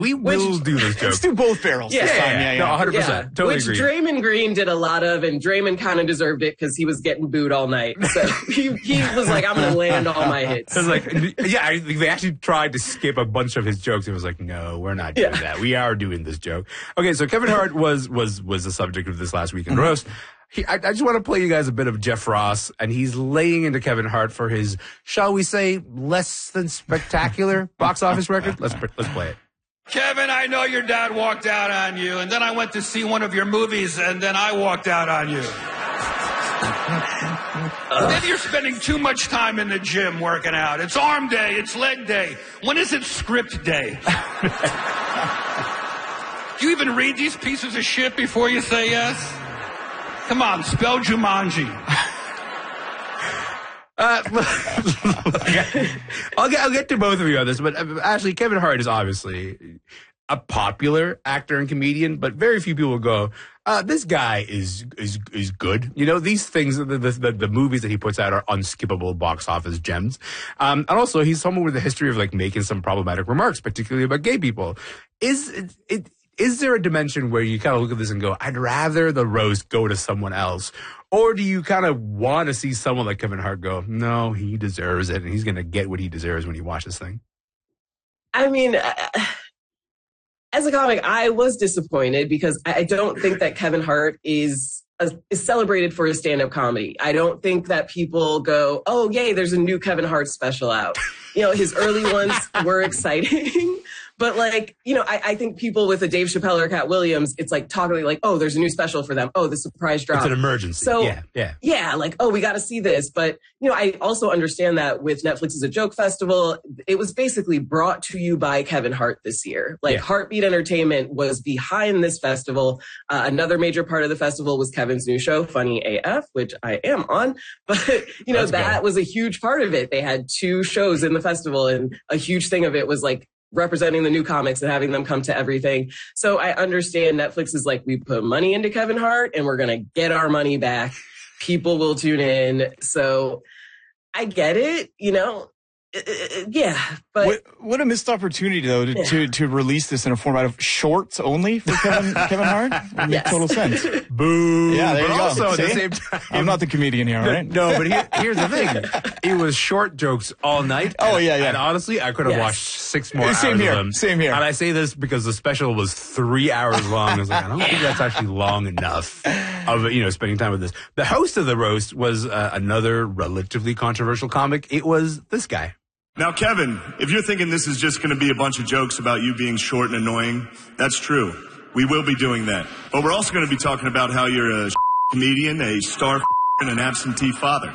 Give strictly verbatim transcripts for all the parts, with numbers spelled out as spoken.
We will Which, do this joke. Let's do both barrels Yeah. this time. Yeah, Yeah, yeah. no, one hundred percent. Yeah. Totally Which agree. Draymond Green did a lot of, and Draymond kind of deserved it because he was getting booed all night. So he, he was like, I'm going to land all my hits. It was like, yeah, I think they actually tried to skip a bunch of his jokes. It was like, no, we're not doing Yeah. that. We are doing this joke. Okay, so Kevin Hart was was was the subject of this last weekend roast. He, I, I just want to play you guys a bit of Jeff Ross, and he's laying into Kevin Hart for his, shall we say, less than spectacular box office record. Let's let's play it. Kevin, I know your dad walked out on you, and then I went to see one of your movies, and then I walked out on you. Maybe you're spending too much time in the gym working out. It's arm day, it's leg day. When is it script day? Do you even read these pieces of shit before you say yes? Come on, spell Jumanji. Uh, I'll get I'll get to both of you on this, but uh, actually, Kevin Hart is obviously a popular actor and comedian, but very few people go, uh, this guy is is is good. You know, these things, the the, the movies that he puts out are unskippable box office gems. Um, and also, he's someone with a history of like making some problematic remarks, particularly about gay people. Is it? it Is there a dimension where you kind of look at this and go, I'd rather the roast go to someone else? Or do you kind of want to see someone like Kevin Hart go, no, he deserves it, and he's going to get what he deserves when he watches this thing? I mean, uh, as a comic, I was disappointed because I don't think that Kevin Hart is a, is celebrated for his stand-up comedy. I don't think that people go, oh, yay, there's a new Kevin Hart special out. You know, his early ones were exciting. But like, you know, I, I think people with a Dave Chappelle or Cat Williams, it's like talking like, oh, there's a new special for them. Oh, the surprise drop. It's an emergency. So yeah, yeah. Yeah, like, oh, we got to see this. But, you know, I also understand that with Netflix as a joke festival, it was basically brought to you by Kevin Hart this year. Like Yeah. Heartbeat Entertainment was behind this festival. Uh, another major part of the festival was Kevin's new show, Funny A F, which I am on. But, you know, That's that good. was a huge part of it. They had two shows in the festival, and a huge thing of it was like representing the new comics and having them come to everything. So I understand Netflix is like, we put money into Kevin Hart and we're going to get our money back. People will tune in. So I get it, you know, uh, yeah, but What, what a missed opportunity, though, to, Yeah. to to release this in a format of shorts only for Kevin Kevin Hart. It makes Yes. total sense. Boo. Yeah, there but you go. also at the See? same time, I'm not the comedian here, all right? No, but here, here's the thing. It was short jokes all night. Oh, and- yeah, yeah. And honestly, I could have Yes. watched six more Same hours here, of them. same here. And I say this because the special was three hours long. I was like, I don't think that's actually long enough of, you know, spending time with this. The host of the roast was uh, another relatively controversial comic. It was this guy. Now, Kevin, if you're thinking this is just going to be a bunch of jokes about you being short and annoying, that's true. We will be doing that. But we're also going to be talking about how you're a comedian, a star and an absentee father.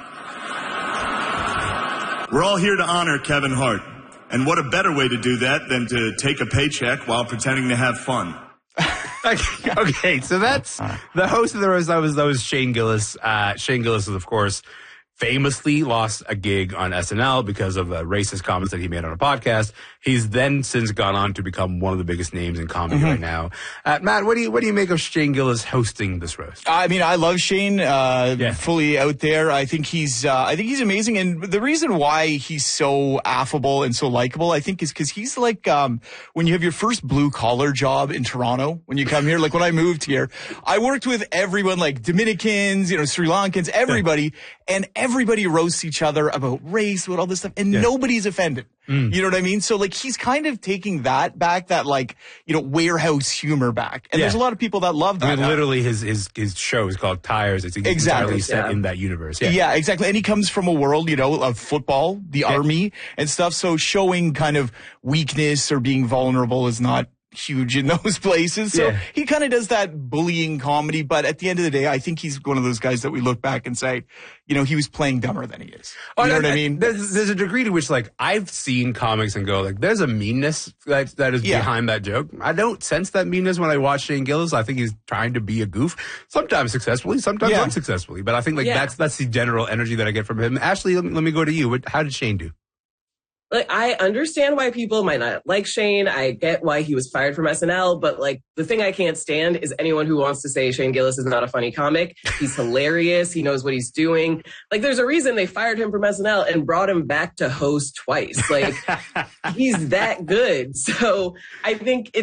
We're all here to honor Kevin Hart. And what a better way to do that than to take a paycheck while pretending to have fun. Okay, so that's the host of the roast. That was that was Shane Gillis. Uh, Shane Gillis is, of course, famously lost a gig on S N L because of uh, racist comments that he made on a podcast. He's then since gone on to become one of the biggest names in comedy right now. Uh, Matt, what do you what do you make of Shane Gillis hosting this roast? I mean, I love Shane, uh, Yeah. fully out there. I think he's, uh, I think he's amazing. And the reason why he's so affable and so likable, I think, is because he's like, um, when you have your first blue collar job in Toronto, when you come here, like when I moved here, I worked with everyone, like Dominicans, you know, Sri Lankans, everybody, and everybody roasts each other about race, about all this stuff, and Yeah. nobody's offended. You know what I mean? So like he's kind of taking that back, that like, you know, warehouse humor back. And Yeah. there's a lot of people that love that. I mean, now. literally, his his his show is called Tires. It's Exactly. entirely set Yeah. in that universe. Yeah. Yeah. exactly. And he comes from a world, you know, of football, the army and stuff. So showing kind of weakness or being vulnerable is not huge in those places. So Yeah. he kind of does that bullying comedy. But at the end of the day, I think he's one of those guys that we look back and say, you know, he was playing dumber than he is. You know what I mean? There's, there's a degree to which, like, I've seen comics and go, like, there's a meanness that, that is Yeah. behind that joke. I don't sense that meanness when I watch Shane Gillis. I think he's trying to be a goof, sometimes successfully, sometimes Yeah. unsuccessfully. But I think, like, Yeah. that's that's the general energy that I get from him. Ashley, let me, let me go to you. What, how did Shane do? like, I understand why people might not like Shane. I get why he was fired from S N L, but like the thing I can't stand is anyone who wants to say Shane Gillis is not a funny comic. He's hilarious. He knows what he's doing. Like there's a reason they fired him from S N L and brought him back to host twice. Like he's that good. So I think it's